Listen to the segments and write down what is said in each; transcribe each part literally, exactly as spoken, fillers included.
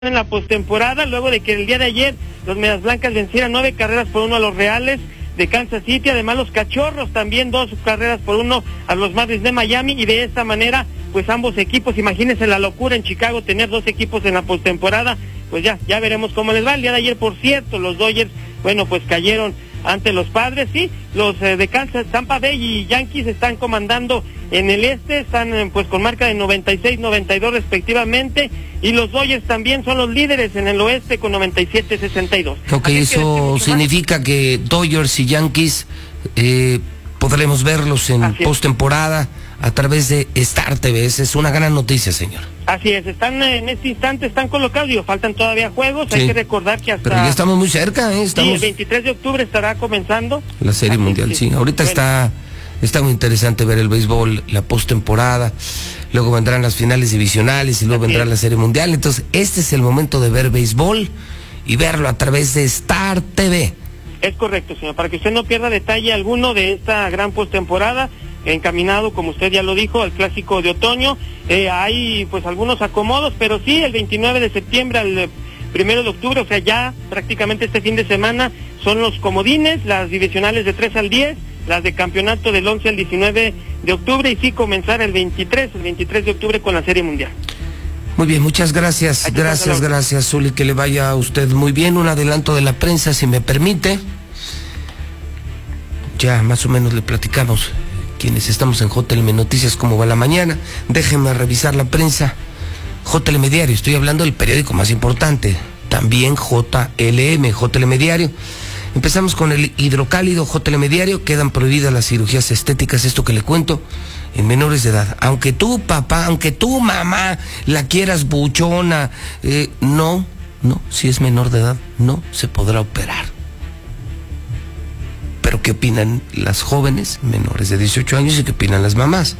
en la postemporada, luego de que el día de ayer los Medias Blancas vencieran nueve carreras por uno a los Reales de Kansas City. Además los Cachorros también dos carreras por uno a los Marlins de Miami, y de esta manera pues ambos equipos, imagínense la locura en Chicago, tener dos equipos en la postemporada. Pues ya, ya veremos cómo les va. El día de ayer, por cierto, los Dodgers, bueno, pues cayeron ante los Padres, sí, los eh, de Kansas, Tampa Bay y Yankees están comandando en el este, están eh, pues con marca de noventa y seis, noventa y dos respectivamente, y los Dodgers también son los líderes en el oeste con noventa y siete, sesenta y dos. Ok, eso significa que Dodgers y Yankees eh, podremos verlos en postemporada a través de Star T V. Esa es una gran noticia, señor. Así es, están en este instante, están colocados, digo, faltan todavía juegos, sí. Hay que recordar que hasta... Pero ya estamos muy cerca, ¿eh? Estamos... Sí, el veintitrés de octubre estará comenzando la Serie Así Mundial, sí. sí. Ahorita bueno. está, está muy interesante ver el béisbol, la postemporada, luego vendrán las finales divisionales y luego Así vendrá es. la Serie Mundial. Entonces, este es el momento de ver béisbol y verlo a través de Star T V. Es correcto, señor, para que usted no pierda detalle alguno de esta gran postemporada, encaminado, como usted ya lo dijo, al clásico de otoño. Eh, hay pues algunos acomodos, pero sí, el veintinueve de septiembre al primero de octubre, o sea, ya prácticamente este fin de semana, son los comodines, las divisionales de tres al diez, las de campeonato del once al diecinueve de octubre, y sí comenzar el veintitrés, el veintitrés de octubre con la Serie Mundial. Muy bien, muchas gracias, Aquí gracias, gracias, Zuli, que le vaya a usted muy bien. Un adelanto de la prensa, si me permite. Ya más o menos le platicamos, quienes estamos en J L M Noticias, cómo va la mañana. Déjenme revisar la prensa. J L M Diario, estoy hablando del periódico más importante, también J L M, J L M Diario. Empezamos con el hidrocálido. J L M Diario: quedan prohibidas las cirugías estéticas, esto que le cuento, en menores de edad. Aunque tú, papá, aunque tú, mamá, la quieras buchona, eh, no, no, si es menor de edad, no se podrá operar. Pero ¿qué opinan las jóvenes menores de dieciocho años y qué opinan las mamás?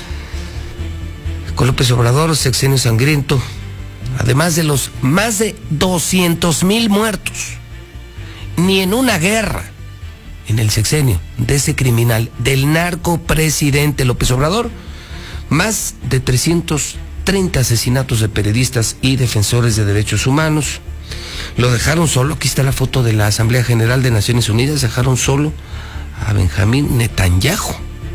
Con López Obrador, sexenio sangriento, además de los más de doscientos mil muertos, ni en una guerra, en el sexenio de ese criminal, del narcopresidente López Obrador, más de trescientos treinta asesinatos de periodistas y defensores de derechos humanos. Lo dejaron solo, aquí está la foto de la Asamblea General de Naciones Unidas, dejaron solo a Benjamín Netanyahu.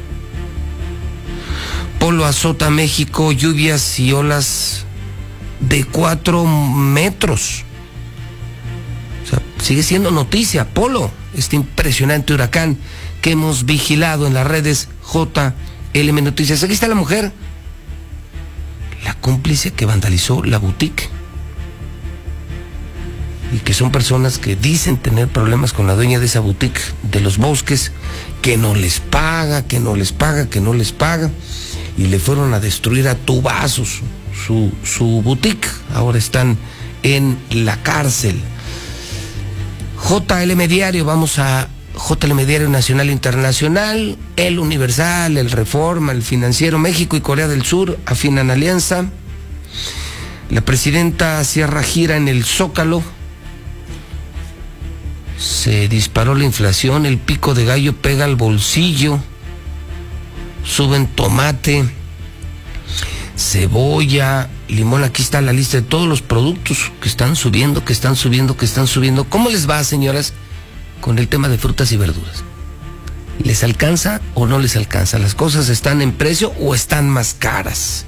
Polo azota México, lluvias y olas de cuatro metros. O sea, sigue siendo noticia, Polo, este impresionante huracán que hemos vigilado en las redes J L M Noticias. Aquí está la mujer, la cómplice que vandalizó la boutique, y que son personas que dicen tener problemas con la dueña de esa boutique de Los Bosques, que no les paga, que no les paga, que no les paga, y le fueron a destruir a tubazos su, su boutique. Ahora están en la cárcel. J L M Diario, vamos a J L M Diario Nacional e Internacional. El Universal, el Reforma, el Financiero. México y Corea del Sur afinan alianza. La presidenta cierra gira en el Zócalo. Se disparó la inflación, el pico de gallo pega al bolsillo, suben tomate, cebolla, limón. Aquí está la lista de todos los productos que están subiendo, que están subiendo, que están subiendo. ¿Cómo les va, señoras, con el tema de frutas y verduras? ¿Les alcanza o no les alcanza? ¿Las cosas están en precio o están más caras?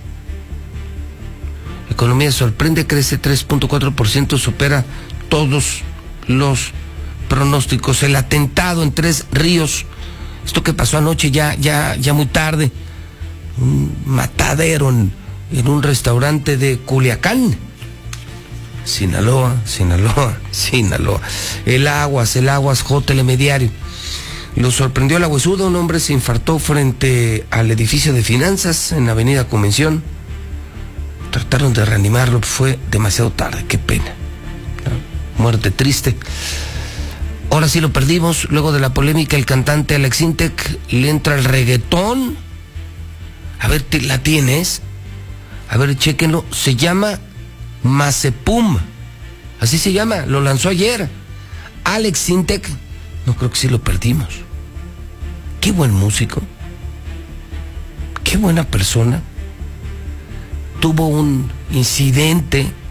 La economía sorprende, crece tres punto cuatro por ciento, supera todos los pronósticos. El atentado en Tres Ríos, esto que pasó anoche ya, ya, ya muy tarde, un matadero en, en un restaurante de Culiacán, Sinaloa, Sinaloa, Sinaloa. El Aguas, el Aguas, J L M Diario. Lo sorprendió la huesuda, un hombre se infartó frente al edificio de finanzas en la avenida Convención. Trataron de reanimarlo, fue demasiado tarde, qué pena. Muerte triste. Ahora sí lo perdimos. Luego de la polémica, el cantante Alex Intec le entra el reggaetón. A ver, ¿la tienes? A ver, chéquenlo. Se llama Mazepum. Así se llama. Lo lanzó ayer. Alex Intec. No, creo que sí lo perdimos. Qué buen músico. Qué buena persona. Tuvo un incidente